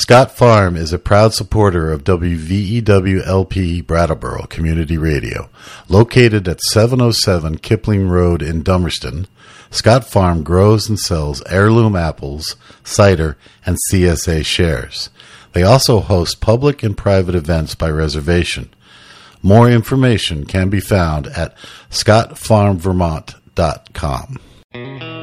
Scott Farm is a proud supporter of WVEW-LP Brattleboro Community Radio. Located at 707 Kipling Road in Dummerston, Scott Farm grows and sells heirloom apples, cider, and CSA shares. They also host public and private events by reservation. More information can be found at scottfarmvermont.com.